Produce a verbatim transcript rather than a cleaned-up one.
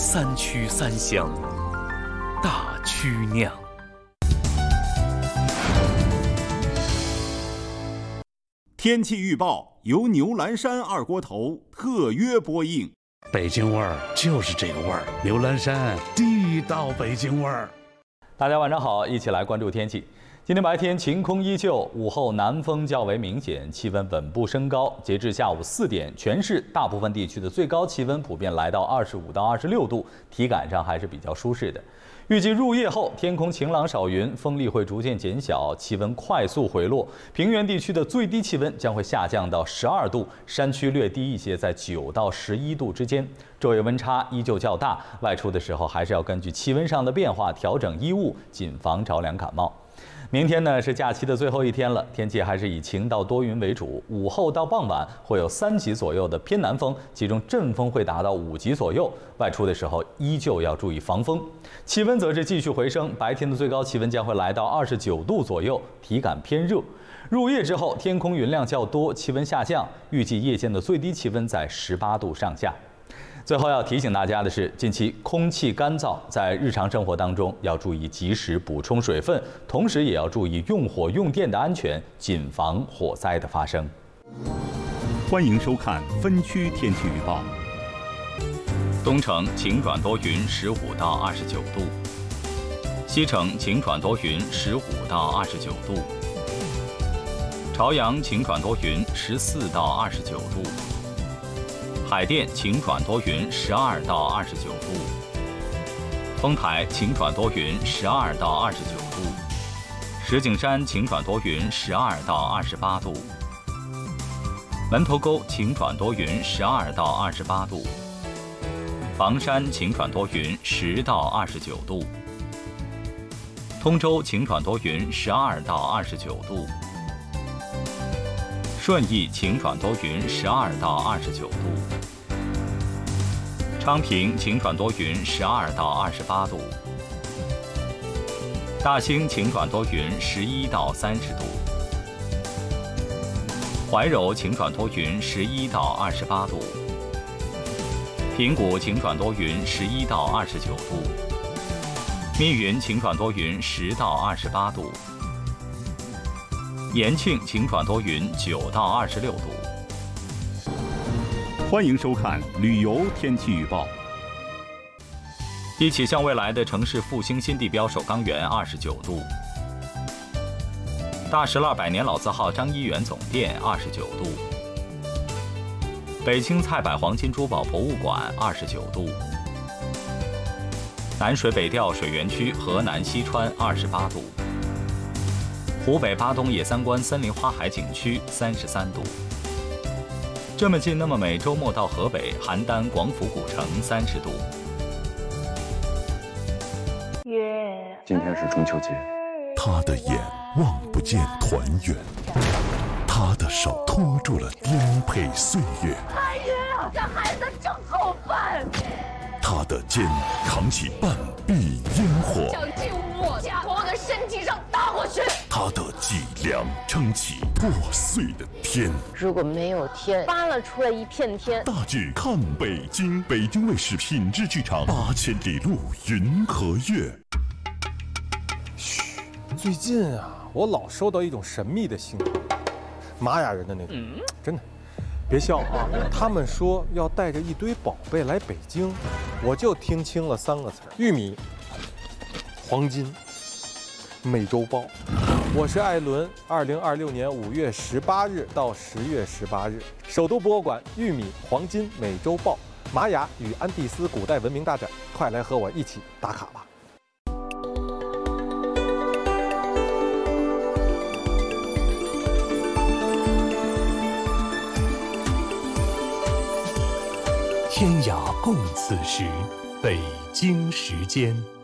三曲三湘大曲酿。 天气预报由牛栏山二锅头特约播映。 北京味儿就是这个味儿，牛栏山地道北京味儿。 大家晚上好，一起来关注天气。今天白天晴空依旧，午后南风较为明显，气温稳步升高。截至下午四点，全市大部分地区的最高气温普遍来到二十五到二十六度，体感上还是比较舒适的。预计入夜后，天空晴朗少云，风力会逐渐减小，气温快速回落。平原地区的最低气温将会下降到十二度，山区略低一些，在九到十一度之间。昼夜温差依旧较大，外出的时候还是要根据气温上的变化调整衣物，谨防着凉感冒。明天呢是假期的最后一天了，天气还是以晴到多云为主。午后到傍晚会有三级左右的偏南风，其中阵风会达到五级左右。外出的时候依旧要注意防风。气温则是继续回升，白天的最高气温将会来到二十九度左右，体感偏热。入夜之后，天空云量较多，气温下降，预计夜间的最低气温在十八度上下。最后要提醒大家的是，近期空气干燥，在日常生活当中要注意及时补充水分，同时也要注意用火用电的安全，谨防火灾的发生。 欢迎收看分区天气预报。 东城晴转多云，十五到二十九度；西城晴转多云，十五到二十九度；朝阳晴转多云，十四到二十九度；海淀晴转多云，十二到二十九度；丰台晴转多云，十二到二十九度；石景山晴转多云，十二到二十八度；门头沟晴转多云，十二到二十八度；房山晴转多云，十到二十九度；通州晴转多云，十二到二十九度；顺义晴转多云，十二到二十九度；昌平晴转多云，十二到二十八度；大兴晴转多云，十一到三十度；怀柔晴转多云，十一到二十八度；平谷晴转多云，十一到二十九度；密云晴转多云，十到二十八度；延庆晴转多云，九到二十六度。 欢迎收看旅游天气预报。 一起向未来的城市复兴新地标首钢园二十九度，大石栏百年老字号张一元总店二十九度，北京菜百黄金珠宝博物馆二十九度，南水北调水源区河南西川二十八度，湖北巴东野三关森林花海景区三十三度。这么近那么美，周末到河北邯郸广府古城三十度。 今天是中秋节， 他的眼望不见团圆，他的手托住了颠沛岁月。 韩月啊，这孩子真好办。 他的肩扛起半壁烟火， 想进我家，从我的身体上打过去。 他的脊梁撑起破碎的天。 如果没有天，扒了出来一片天。 大剧看北京，北京卫视品质剧场，八千里路云和月。 嘘，最近啊，我老收到一种神秘的信号，玛雅人的那种，嗯、真的。别笑啊！他们说要带着一堆宝贝来北京，我就听清了三个词：玉米、黄金、美洲豹。我是艾伦，二零二六年五月十八日到十月十八日，首都博物馆玉米、黄金、美洲豹、玛雅与安第斯古代文明大展，快来和我一起打卡吧！ 天涯共此时，北京时间。